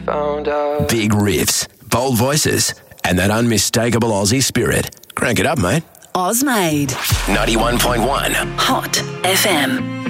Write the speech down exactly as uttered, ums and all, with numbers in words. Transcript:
Found out. Big riffs, bold voices, and that unmistakable Aussie spirit. Crank it up, mate. Ozmade. ninety-one point one. Hot F M.